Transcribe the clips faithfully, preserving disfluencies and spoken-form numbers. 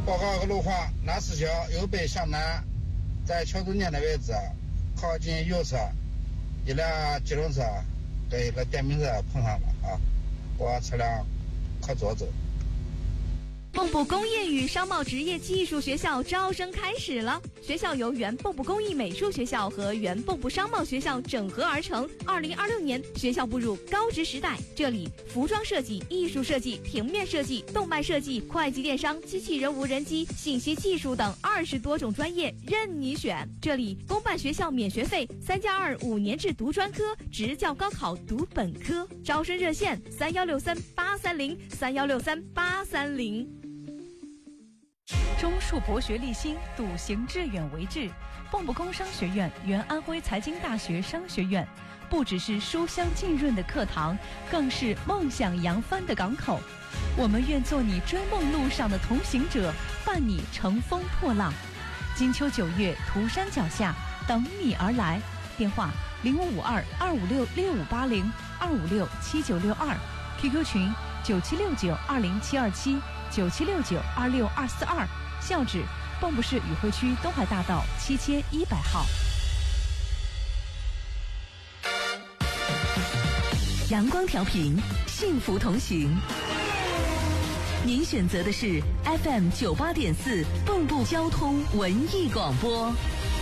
报告个路况，南四桥由北向南，在桥中间的位置，靠近右侧，一辆机动车跟一个电瓶车碰上了啊，我车辆靠左走。 蚌埠工业与商贸职业技术学校招生开始了。学校由原蚌埠工艺美术学校和原蚌埠商贸学校整合而成。二零二六年，学校步入高职时代，这里服装设计、艺术设计、平面设计、动漫设计、会计电商、机器人无人机、信息技术等二十多种专业任你选。这里公办学校免学费，三加二五年制读专科，职教高考读本科。招生热线：三幺六三八三零三幺六三八三零。 中数博学立心，笃行致远为志。蚌埠工商学院原安徽财经大学商学院，不只是书香浸润的课堂，更是梦想扬帆的港口。我们愿做你追梦路上的同行者，伴你乘风破浪。金秋九月，涂山脚下，等你而来。电话：零五五二二五六六五八零二五六七九六二 ，Q Q 群九七六九二零七二七九七六九二六二四二。校址：蚌埠市宇辉区东海大道七千一百号。 阳光调频，幸福同行。您选择的是 F M 九八点四蚌埠交通文艺广播。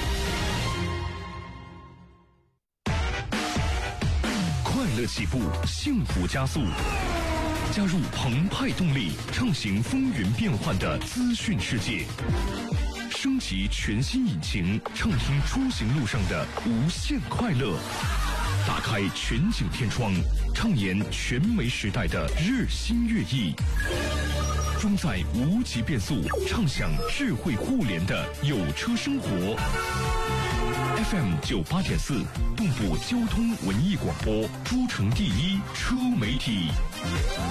快乐起步，幸福加速。加入澎湃动力，畅行风云变幻的资讯世界，升级全新引擎，畅听出行路上的无限快乐。打开全景天窗，畅言全媒时代的日新月异。装载无极变速，畅享智慧互联的有车生活。F M 九八点四，蚌埠交通文艺广播，诸城第一车媒体。